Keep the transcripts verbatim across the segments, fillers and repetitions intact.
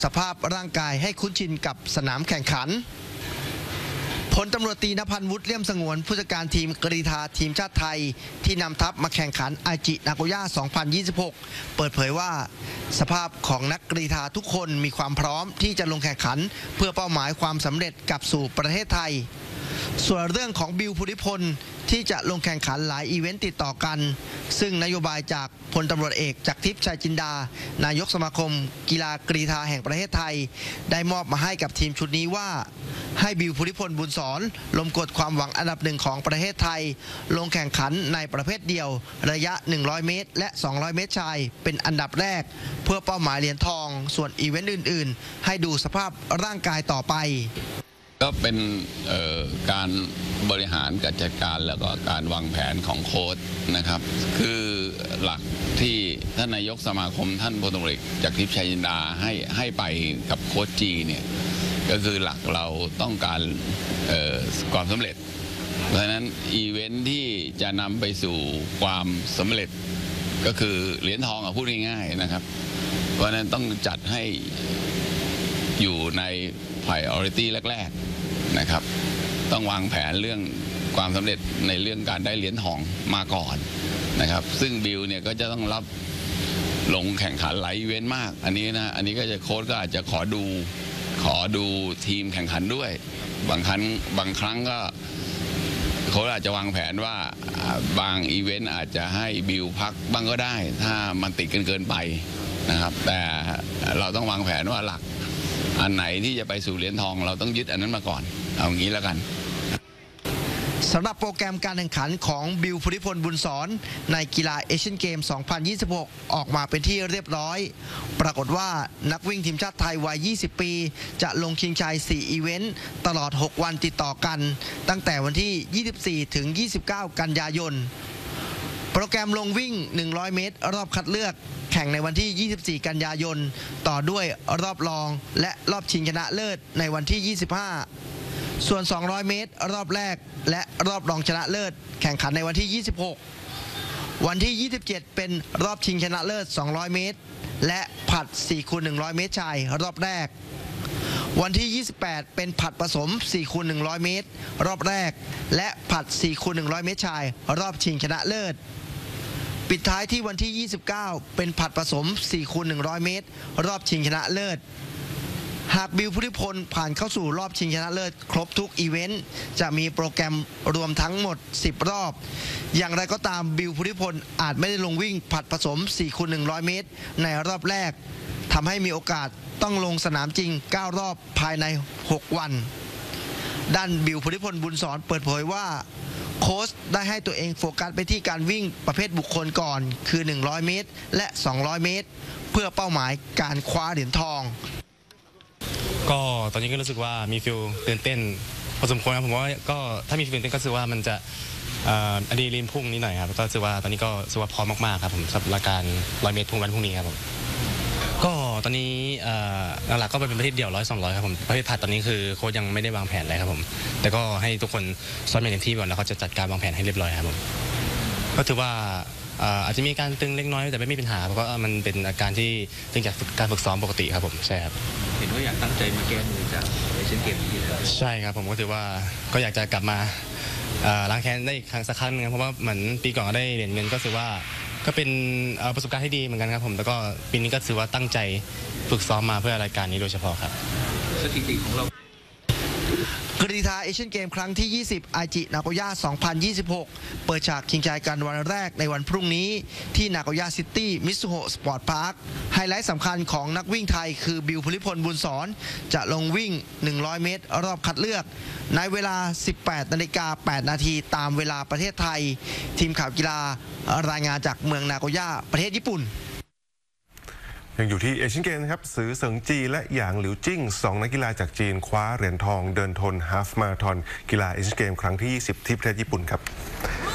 สภาพร่างกายให้คุ้นชินกับสนามแข่งขันพลตำรวจตรีณพันธ์วุฒิเลี่ยมสงวนผู้จัดการทีมกรีฑาทีมชาติไทยที่นำทัพมาแข่งขันไอจินาโกย่า สองพันยี่สิบหก เปิดเผยว่าสภาพของนักกรีฑาทุกคนมีความพร้อมที่จะลงแข่งขันเพื่อเป้าหมายความสำเร็จกลับสู่ประเทศไทยส่วนเรื่องของบิวภูริพลที่จะลงแข่งขันหลายอีเวนต์ติดต่อกันซึ่งนโยบายจากพลตำรวจเอกจักรทิพย์ชัยจินดานายกสมาคมกีฬากรีฑาแห่งประเทศไทยได้มอบมาให้กับทีมชุดนี้ว่าให้บิวภูริพลบุญสอนลมกดความหวังอันดับหนึ่งของประเทศไทยลงแข่งขันในประเภทเดียวระยะหนึ่งร้อยเมตรและสองร้อยเมตรชายเป็นอันดับแรกเพื่อเป้าหมายเหรียญทองส่วนอีเวนต์อื่นๆให้ดูสภาพร่างกายต่อไปก็เป็นการบริหารการจัดการแล้วก็การวางแผนของโค้ชนะครับคือหลักที่ท่านนายกสมาคมท่านพลตำรวจเอกจักรทิพย์ชัยจินดาให้ให้ไปกับโค้ชจีเนี่ยก็คือหลักเราต้องการความสำเร็จเพราะฉะนั้นอีเวนท์ที่จะนำไปสู่ความสำเร็จก็คือเหรียญทองพูดง่ายๆนะครับเพราะฉะนั้นต้องจัดให้อยู่ใน priority แรกๆนะครับต้องวางแผนเรื่องความสำเร็จในเรื่องการได้เหรียญทองมาก่อนนะครับซึ่งบิลเนี่ยก็จะต้องรับลงแข่งขันหลายอีเวนต์มากอันนี้นะอันนี้ก็จะโค้ชก็อาจจะขอดูขอดูทีมแข่งขันด้วยบางครั้งบางครั้งก็โค้ชอาจจะวางแผนว่าบางอีเวนต์อาจจะให้บิลพักบ้างก็ได้ถ้ามันติดกันเกินไปนะครับแต่เราต้องวางแผนว่าหลักอันไหนที่จะไปสู่เหรียญทองเราต้องยึดอันนั้นมาก่อนเอางี้แล้วกันสำหรับโปรแกรมการแข่งขันของบิวภูริพลบุญสอนในกีฬาเอเชียนเกม สองพันยี่สิบหก ออกมาเป็นที่เรียบร้อยปรากฏว่านักวิ่งทีมชาติไทยวัย ยี่สิบ ปีจะลงชิงชัย สี่ อีเวนต์ตลอด หก วันติดต่อกันตั้งแต่วันที่ ยี่สิบสี่ ถึง ยี่สิบเก้า กันยายนโปรแกรมลงวิ่ง หนึ่งร้อย เมตรรอบคัดเลือกแข่งในวันที่ ยี่สิบสี่ กันยายนต่อด้วยรอบรองและรอบชิงชนะเลิศในวันที่ ยี่สิบห้า ส่วน สองร้อย เมตรรอบแรกและรอบรองชนะเลิศแข่งขันในวันที่ ยี่สิบหก วันที่ ยี่สิบเจ็ด เป็นรอบชิงชนะเลิศ สองร้อย เมตรและผลัด สี่คูณหนึ่งร้อย เมตรชายรอบแรกวันที่ ยี่สิบแปด เป็นผลัดผสม สี่คูณหนึ่งร้อย เมตรรอบแรกและผลัด สี่คูณหนึ่งร้อย เมตรชายรอบชิงชนะเลิศปิดท้ายที่วันที่ ยี่สิบเก้า เป็นผลัดผสม สี่คูณหนึ่งร้อย เมตรรอบชิงชนะเลิศหากบิวภูริพลผ่านเข้าสู่รอบชิงชนะเลิศครบทุกอีเวนต์จะมีโปรแกรมรวมทั้งหมด สิบ รอบอย่างไรก็ตามบิวภูริพลอาจไม่ได้ลงวิ่งผลัดผสม สี่คูณหนึ่งร้อย เมตรในรอบแรกทำให้มีโอกาสต้องลงสนามจริง เก้า รอบภายใน หก วันด้านบิวภูริพลบุญสอนเปิดเผยว่าโค้ชได้ให้ตัวเองโฟกัสไปที่การวิ่งประเภทบุคคลก่อนคือ หนึ่งร้อย เมตรและ สองร้อย เมตรเพื่อเป้าหมายการคว้าเหรียญทองก็ตอนนี้ก็รู้สึกว่ามีฟิลตื่นเต้นพอสมควรครับผมว่าก็ถ้ามีฟิลตื่นเต้นก็รู้สึกว่ามันจะอะดรีนาลีนพุ่งนิดหน่อยครับก็รู้สึกว่าตอนนี้ก็รู้สึกว่าพร้อมมากๆครับผมสำหรับรายการร้อยเมตรพุ่งวันพรุ่งนี้ครับผมก็ตอนนี้หลักๆก็เป็นประเภทเดี่ยวร้อยสองร้อยครับผมประเภทผัดตอนนี้คือโค้ชยังไม่ได้วางแผนอะไรครับผมแต่ก็ให้ทุกคนซ้อมอย่างเต็มที่ก่อนแล้วเขาจะจัดการวางแผนให้เรียบร้อยครับผมก็ถือว่าอาจจะมีการตึงเล็กน้อยแต่ไม่มีปัญหาเพราะว่ามันเป็นอาการที่ตึงจากการฝึกซ้อมปกติครับผมใช่ครับเห็นว่าอยากตั้งใจมาแก้มือจากเอเชียนเกมนี้เลยใช่ครับผมก็ถือว่าก็อยากจะกลับมาล้างแค้นได้อีกครั้งสักครั้งนึงเพราะว่าเหมือนปีก่อนก็ได้เหรียญเงินก็ถือว่าก็เป็นประสบการณ์ที่ดีเหมือนกันครับผมแล้วก็ปีนี้ก็ถือว่าตั้งใจฝึกซ้อมมาเพื่อรายการนี้โดยเฉพาะครับสถิติของเรากรีฑาเอเชียนเกมครั้งที่ ยี่สิบ ไอจินาโกย่า สองพันยี่สิบหก เปิดฉากชิงชัยกันวันแรกในวันพรุ่งนี้ที่นาโกย่าซิตี้มิซุโฮะสปอร์ตพาร์คไฮไลท์สำคัญของนักวิ่งไทยคือบิวภูริพลบุญสอนจะลงวิ่ง หนึ่งร้อย เมตรรอบคัดเลือกในเวลา สิบแปดนาฬิกาแปดนาทีตามเวลาประเทศไทยทีมข่าวกีฬารายงานจากเมืองนาโกย่าประเทศญี่ปุ่นยังอยู่ที่เอเชียนเกมนะครับซือเสิงจีและหยางหลิวจิ้งสองนักกีฬาจากจีนคว้าเหรียญทองเดินทนฮาล์ฟมาราธอนกีฬาเอเชียนเกมครั้งที่ ยี่สิบ ที่ประเทศญี่ปุ่นครับ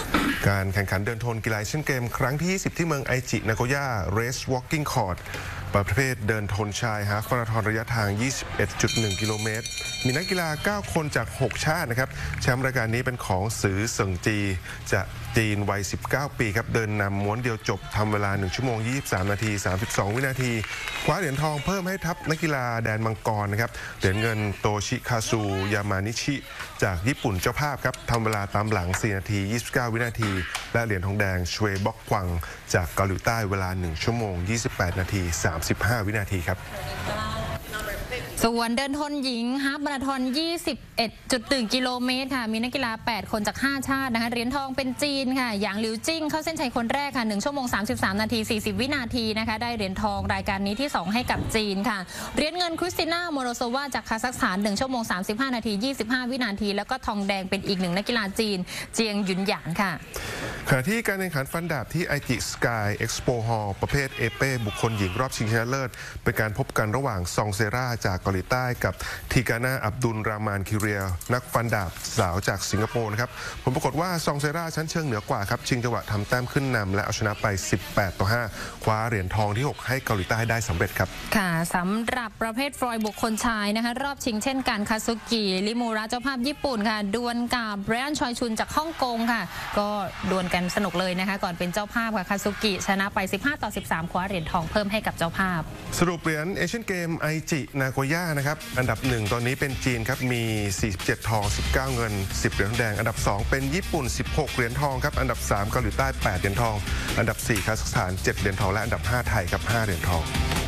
การแข่งขันเดินทนกีฬาเอเชียนเกมครั้งที่ยี่สิบที่เมืองไอจินาโกย่า Race Walking Court ประเภทเดินทนชายฮาล์ฟมาราธอนระยะทาง ยี่สิบเอ็ดจุดหนึ่ง กิโลเมตรมีนักกีฬาเก้าคนจากหกชาตินะครับแชมป์รายการนี้เป็นของซือเซิงจีจากจีนวัยสิบเก้าปีครับเดินนำม้วนเดียวจบทำเวลาหนึ่งชั่วโมงยี่สิบสามนาทีสามสิบสองวินาทีคว้าเหรียญทองเพิ่มให้ทัพนักกีฬาแดนมังกรนะครับเหรียญเงินโตชิคาซูยามานิชิจากญี่ปุ่นเจ้าภาพครับทำเวลาตามหลังสี่นาทียี่สิบเก้าวินาทีและเหรียญทองแดงชเวบ็อกกวังจากเกาหลีใต้เวลาหนึ่งชั่วโมงยี่สิบแปดนาทีสามสิบห้าวินาทีครับส่วนเดินทนหญิงฮาล์ฟมาราธอน ยี่สิบเอ็ดจุดหนึ่ง กิโลเมตรค่ะมีนักกีฬาแปดคนจากห้าชาตินะคะเหรียญทองเป็นจีนค่ะหยางหลิวจิ้งเข้าเส้นชัยคนแรกค่ะหนึ่งชั่วโมงสามสิบสามนาทีสี่สิบวินาทีนะคะได้เหรียญทองรายการนี้ที่สองให้กับจีนค่ะเหรียญเงินคริสติน่าโมโรโซวาจากคาซัคสถานหนึ่งชั่วโมงสามสิบห้านาทียี่สิบห้าวินาทีแล้วก็ทองแดงเป็นอีกหนึ่งนักกีฬาจีนเจียงหยุนหยางค่ะขณะที่การแข่งขันฟันดาบที่ไอจิสกายเอ็กซ์โปฮอลประเภทเอเป้บุคคลหญิงรอบชิงชนะเลิศเป็นการพบกันระหว่างซองเซราจากเกาหลีใต้กับทีกานาอับดุลรามานคิเรียนักฟันดาบสาวจากสิงคโปร์นะครับผลปรากฏว่าซองเซราชั้นเชิงเหนือกว่าครับชิงจังหวะทำแต้มขึ้นนำและเอาชนะไปสิบแปดต่อห้าคว้าเหรียญทองที่หกให้เกาหลีใต้ได้สำเร็จครับค่ะสำหรับประเภทฟลอยบุคคลชายนะคะรอบชิงเช่นกันคาซุกิริมูระเจ้าภาพญี่ปุ่นค่ะดวลกับไบรอันชอยชุนจากฮ่องกงค่ะก็ดวลกันสนุกเลยนะคะก่อนเป็นเจ้าภาพค่ะคาซุกิชนะไปสิบห้าต่อสิบสามคว้าเหรียญทองเพิ่มให้กับเจ้าภาพสรุปเหรียญเอเชียนเกมไอจินาโกย่านะครับอันดับหนึ่งตอนนี้เป็นจีนครับมีสี่สิบเจ็ดทองสิบเก้าเงินสิบเหรียญแดงอันดับสองเป็นญี่ปุ่นสิบหกเหรียญทองครับอันดับสามเกาหลีใต้แปดเหรียญทองอันดับสี่คาซัคสถานเจ็ดเหรียญทองและอันดับห้าไทยกับห้าเหรียญทอง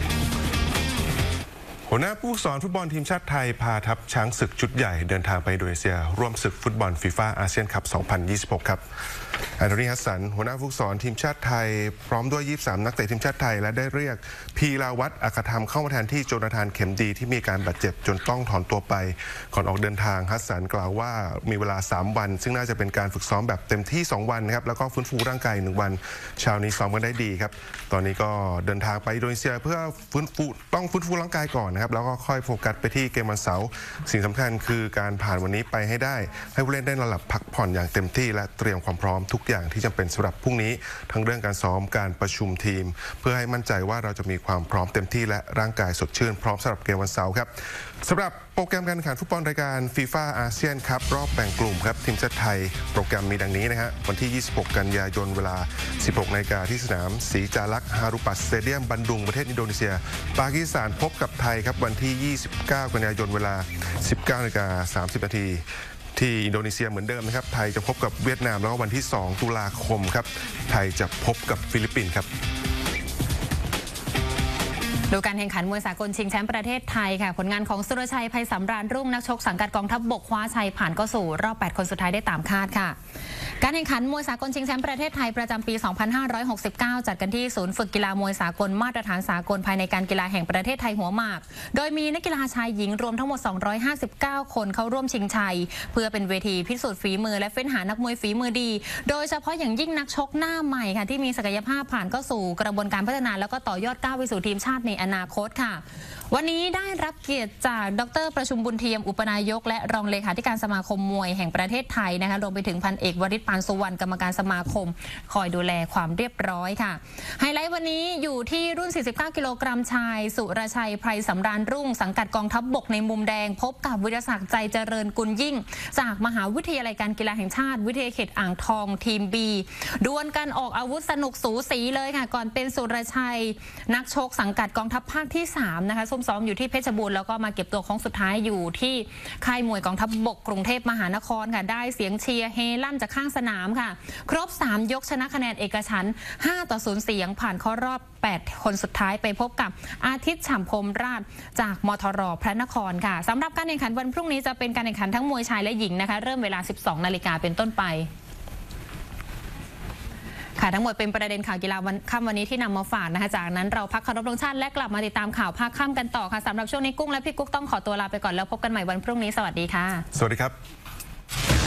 หัวหน้าผู้สอนฟุตบอลทีมชาติไทยพาทัพช้างศึกชุดใหญ่เดินทางไปอินโดนีเซียร่วมศึกฟุตบอลฟีฟ่าอาเซียนคัพสองพันยี่สิบหกครับแอนโทนีฮัสสันหัวหน้าผู้สอนทีมชาติไทยพร้อมด้วยยี่สิบสามนักเตะทีมชาติไทยและได้เรียกพีราวัตรอัครธรรมเข้ามาแทนที่โจนาธานเข็มดีที่มีการบาดเจ็บจนต้องถอนตัวไปก่อนออกเดินทางฮัสสันกล่าวว่ามีเวลาสามวันซึ่งน่าจะเป็นการฝึกซ้อมแบบเต็มที่สองวันนะครับแล้วก็ฟื้นฟูร่างกายหนึ่งวันเช้านี้ซ้อมกันได้ดีครับตอนนี้ก็เดินทางไปอินโดนีเซียเพื่อฟื้นฟูต้องฟื้นฟูร่างกายก่อนนะครับแล้วก็ค่อยโฟกัสไปที่เกมวันเสาร์สิ่งสำคัญคือการผ่านวันนี้ไปให้ได้ให้ผู้เล่นได้นอนหลับพักผ่อนอย่างเต็มที่และเตรียมความพร้อมทุกอย่างที่จำเป็นสำหรับพรุ่งนี้ทั้งเรื่องการซ้อมการประชุมทีมเพื่อให้มั่นใจว่าเราจะมีความพร้อมเต็มที่และร่างกายสดชื่นพร้อมสำหรับเกมวันเสาร์ครับสำหรับโปรแกรมการแข่งขันฟุตบอลรายการฟีฟ่าอาเซียนครับรอบแบ่งกลุ่มครับทีมชาติไทยโปรแกรมมีดังนี้นะฮะวันที่ยี่สิบหกกันยายนเวลาสิบหกนาฬิกาที่สนามศรีจารักฮารุปัสสเตเดียมบันดุงประเทศอินโดนีเซียปากีสถานพบกับไทยครับวันที่ยี่สิบเก้ากันยายนเวลาสิบเก้านาฬิกาสามสิบนาทีที่อินโดนีเซียเหมือนเดิมนะครับไทยจะพบกับเวียดนามแล้วก็วันที่สองตุลาคมครับไทยจะพบกับฟิลิปปินส์ครับดูการแข่งขันมวยสากลชิงแชมป์ประเทศไทยค่ะผลงานของสุรชัยไพศำราญรุ่งนักชกสังกัดกองทัพบกคว้าชัยผ่านเข้าสู่รอบแปดคนสุดท้ายได้ตามคาดค่ะการแข่งขันมวยสากลชิงแชมป์ประเทศไทยประจำปีสองพันห้าร้อยหกสิบเก้าจัดกันที่ศูนย์ฝึกกีฬามวยสากลมาตรฐานสากลภายในการกีฬาแห่งประเทศไทยหัวหมากโดยมีนักกีฬาชายหญิงรวมทั้งหมดสองร้อยห้าสิบเก้าคนเข้าร่วมชิงชัยเพื่อเป็นเวทีพิสูจน์ฝีมือและเฟ้นหานักมวยฝีมือดีโดยเฉพาะอย่างยิ่งนักชกหน้าใหม่ค่ะที่มีศักยภาพผ่านเข้าสู่กระบวนการพัฒนาแล้วก็ต่อยอดก้าวไปสู่ทีมชาติในอนาคตค่ะวันนี้ได้รับเกียรติจากดร.ประชุมบุญเทียมอุปนายกและรองเลขาธิการสมาคมมวยแห่งประเทศไทยนะคะรวมไปถึงพันเอกวริศ ปานสุวรรณกรรมการสมาคมคอยดูแลความเรียบร้อยค่ะไฮไลท์วันนี้อยู่ที่รุ่นสี่สิบเก้ากิโลกรัมชายสุรชัยไพรสำราญรุ่งสังกัดกองทัพบกในมุมแดงพบกับวิรศักดิ์ใจเจริญกุลยิ่งจากมหาวิทยาลัยการกีฬาแห่งชาติวิทยาเขตอ่างทองทีม B ดวลกันออกอาวุธสนุกสูสีเลยค่ะก่อนเป็นสุรชัยนักชกสังกัดกองทัพภาคที่สามนะคะซุ่มซ้อมอยู่ที่เพชรบูรณ์แล้วก็มาเก็บตัวของสุดท้ายอยู่ที่ค่ายมวยกองทัพบกกรุงเทพมหานครค่ะได้เสียงเชียร์เฮลั่นจากข้างสนามค่ะครบสามยกชนะคะแนนเอกฉันท์ห้าต่อศูนย์เสียงผ่านเข้ารอบแปดคนสุดท้ายไปพบกับอาทิตย์ฉ่ำพรหมราชจากมทรพระนครค่ะสำหรับการแข่งขันวันพรุ่งนี้จะเป็นการแข่งขันทั้งมวยชายและหญิงนะคะเริ่มเวลา สิบสองนาฬิกาเป็นต้นไปค่ะทั้งหมดเป็นประเด็นข่าวกีฬาวันค่ำวันนี้ที่นำมาฝากนะคะจากนั้นเราพักเคารพธงชาติและกลับมาติดตามข่าวภาคค่ำกันต่อค่ะสำหรับช่วงนี้กุ้งและพี่กุ๊กต้องขอตัวลาไปก่อนแล้วพบกันใหม่วันพรุ่งนี้สวัสดีค่ะสวัสดีครับ